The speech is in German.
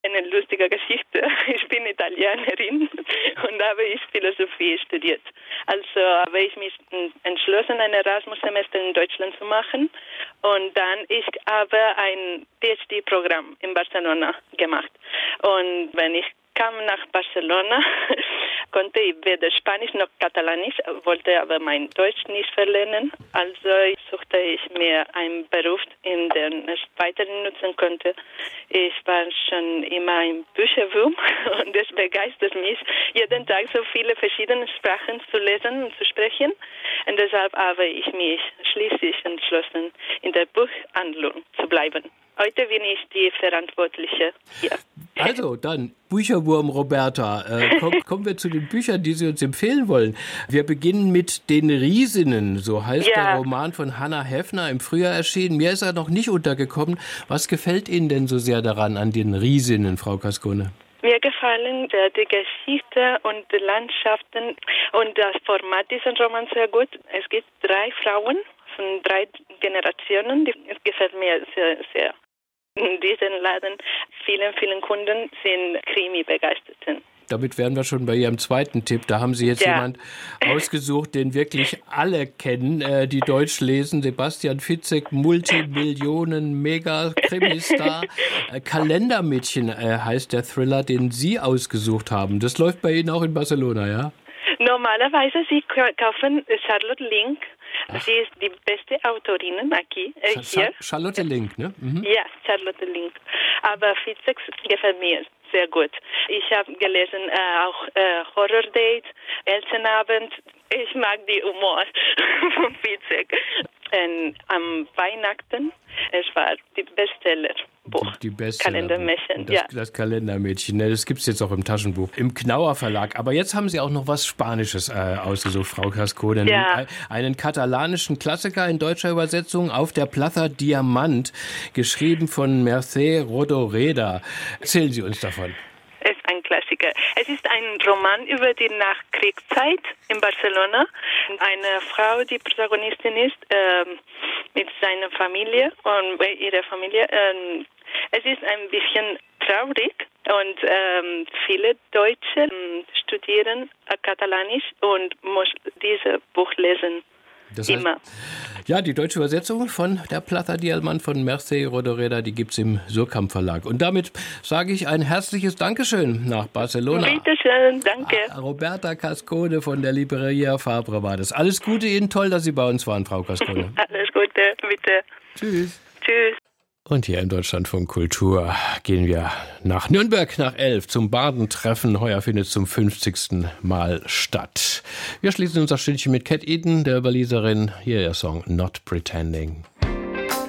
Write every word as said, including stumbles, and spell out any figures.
Eine lustige Geschichte. Ich bin Italienerin und habe ich Philosophie studiert. Also habe ich mich entschlossen, ein Erasmus-Semester in Deutschland zu machen. Und dann ich habe ein P H D-Programm in Barcelona gemacht. Und wenn ich kam nach Barcelona, konnte ich weder Spanisch noch Katalanisch, wollte aber mein Deutsch nicht verlernen. Also suchte ich mir einen Beruf, in dem ich weiterhin nutzen konnte. Ich war schon immer im Bücherwurm und es begeistert mich, jeden Tag so viele verschiedene Sprachen zu lesen und zu sprechen. Und deshalb habe ich mich schließlich entschlossen, in der Buchhandlung zu bleiben. Heute bin ich die Verantwortliche hier. Also, dann Bücherwurm Roberta. Äh, komm, kommen wir zu den Büchern, die Sie uns empfehlen wollen. Wir beginnen mit Den Riesinnen. So heißt ja der Roman von Hannah Heffner, im Frühjahr erschienen. Mir ist er noch nicht untergekommen. Was gefällt Ihnen denn so sehr daran, an Den Riesinnen, Frau Cascone? Mir gefallen die Geschichte und die Landschaften und das Format dieses Romans sehr gut. Es gibt drei Frauen von drei Generationen. Das gefällt mir sehr, sehr. In diesem Laden vielen, vielen Kunden sind Krimi-Begeistert. Damit wären wir schon bei Ihrem zweiten Tipp. Da haben Sie jetzt ja. jemand ausgesucht, den wirklich alle kennen, äh, die Deutsch lesen. Sebastian Fitzek, Multimillionen, Mega-Krimistar. äh, Kalendermädchen äh, heißt der Thriller, den Sie ausgesucht haben. Das läuft bei Ihnen auch in Barcelona, ja? Normalerweise, Sie kaufen Charlotte Link. Ach. Sie ist die beste Autorin aquí, äh, Sch- hier. Charlotte Link, ne? Mhm. Ja, Charlotte Link. Aber Fitzek gefällt mir sehr gut. Ich habe gelesen äh, auch äh, Horror Date, Elternabend. Ich mag die Humor von Fitzek. Und am Weihnachten, es war die Bestsellerbuch. Die, die Bestseller Kalendermädchen, das, ja. Das Kalendermädchen, ne, das gibt es jetzt auch im Taschenbuch. Im Knauer Verlag. Aber jetzt haben Sie auch noch was Spanisches äh, ausgesucht, Frau Cascone. Ja. Einen katalanischen Klassiker in deutscher Übersetzung, Auf der Plaza Diamant, geschrieben von Mercè Rodoreda. Erzählen Sie uns davon. Es ist ein Klassiker. Es ist ein Roman über die Nachkriegszeit in Barcelona. Eine Frau, die Protagonistin ist, äh, mit seiner Familie und bei ihrer Familie. Äh, es ist ein bisschen traurig und äh, viele Deutsche äh, studieren Katalanisch und müssen dieses Buch lesen. Das heißt, immer. Ja, die deutsche Übersetzung von der Plaza Diamant von Mercè Rodoreda, die gibt es im Surkamp Verlag. Und damit sage ich ein herzliches Dankeschön nach Barcelona. Bitte schön, danke. Roberta Cascone von der Libreria Fabre war das. Alles Gute Ihnen, toll, dass Sie bei uns waren, Frau Cascone. Alles Gute, bitte. Tschüss. Tschüss. Und hier im Deutschlandfunk Kultur gehen wir nach Nürnberg, nach Elf, zum Bardentreffen. Heuer findet zum fünfzigsten Mal statt. Wir schließen unser Stündchen mit Cat Eden, der Waliserin. Hier ihr Song Not Pretending.